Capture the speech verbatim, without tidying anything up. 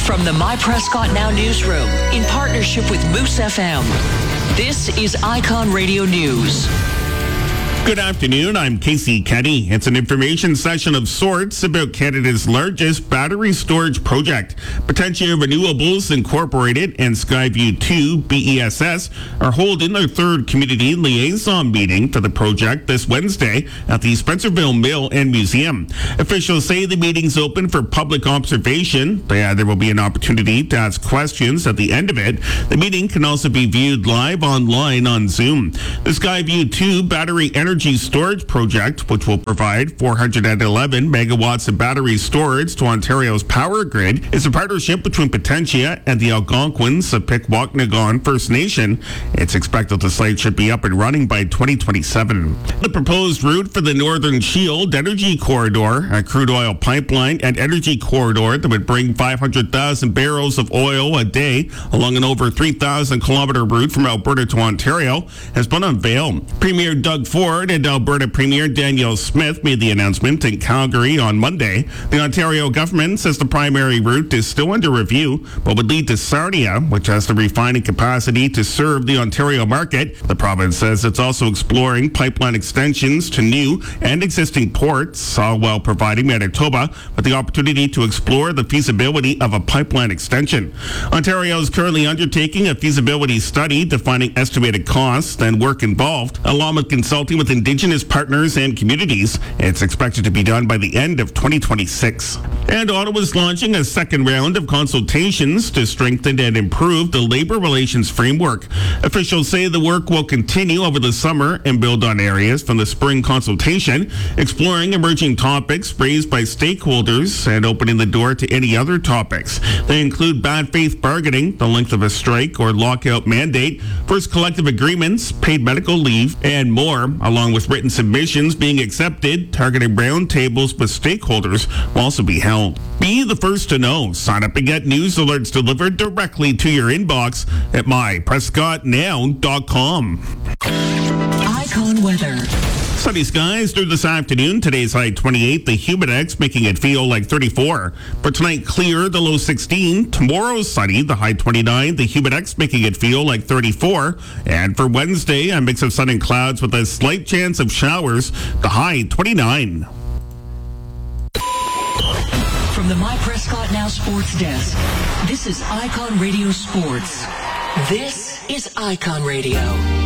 From the My Prescott Now newsroom, in partnership with Moose F M, this is Icon Radio News. Good afternoon, I'm Casey Kenny. It's an information session of sorts about Canada's largest battery storage project. Potentia Renewables Incorporated and Skyview two B E S S are holding their third community liaison meeting for the project this Wednesday at the Spencerville Mill and Museum. Officials say the meeting's open for public observation. Yeah, there will be an opportunity to ask questions at the end of it. The meeting can also be viewed live online on Zoom. The Skyview two battery energy Energy storage project, which will provide four hundred eleven megawatts of battery storage to Ontario's power grid, is a partnership between Potentia and the Algonquins of Pikwakanagan First Nation. It's expected the site should be up and running by twenty twenty-seven. The proposed route for the Northern Shield Energy Corridor, a crude oil pipeline and energy corridor that would bring five hundred thousand barrels of oil a day along an over three thousand kilometer route from Alberta to Ontario, has been unveiled. Premier Doug Ford and Alberta Premier Danielle Smith made the announcement in Calgary on Monday. The Ontario government says the primary route is still under review, but would lead to Sarnia, which has the refining capacity to serve the Ontario market. The province says it's also exploring pipeline extensions to new and existing ports, all while providing Manitoba with the opportunity to explore the feasibility of a pipeline extension. Ontario is currently undertaking a feasibility study defining estimated costs and work involved, along with consulting with Indigenous partners and communities. It's expected to be done by the end of twenty twenty-six. And Ottawa's launching a second round of consultations to strengthen and improve the labor relations framework. Officials say the work will continue over the summer and build on areas from the spring consultation, exploring emerging topics raised by stakeholders and opening the door to any other topics. They include bad faith bargaining, the length of a strike or lockout mandate, first collective agreements, paid medical leave, and more, along with written submissions being accepted. Targeted roundtables with stakeholders will also be held. Be the first to know. Sign up and get news alerts delivered directly to your inbox at my prescott now dot com. Icon weather. Sunny skies through this afternoon. Today's high twenty-eight, the humidex making it feel like thirty-four. For tonight, clear, the low sixteen. Tomorrow, sunny, the high twenty-nine, the humidex making it feel like thirty-four. And for Wednesday, a mix of sun and clouds with a slight chance of showers, the high twenty-nine. From the My Prescott Now Sports Desk, this is Icon Radio Sports. This is Icon Radio.